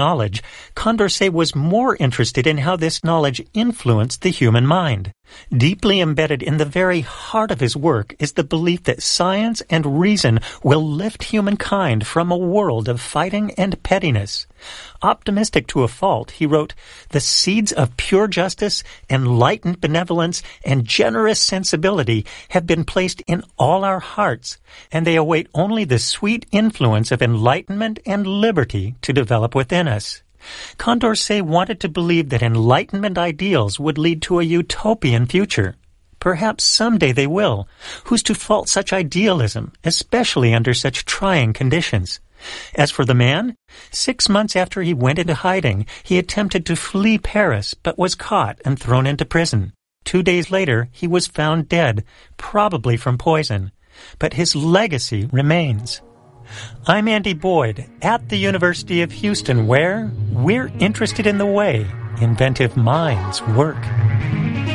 knowledge, Condorcet was more interested in how this knowledge influenced the human mind. Deeply embedded in the very heart of his work is the belief that science and reason will lift humankind from a world of fighting and pettiness. Optimistic to a fault, he wrote, "The seeds of pure justice, enlightened benevolence, and generous sensibility have been placed in all our hearts, and they await only the sweet influence of enlightenment and liberty to develop within us." Condorcet wanted to believe that Enlightenment ideals would lead to a utopian future. Perhaps someday they will. Who's to fault such idealism, especially under such trying conditions? As for the man, 6 months after he went into hiding, he attempted to flee Paris, but was caught and thrown into prison. 2 days later, he was found dead, probably from poison. But his legacy remains. I'm Andy Boyd at the University of Houston, where we're interested in the way inventive minds work.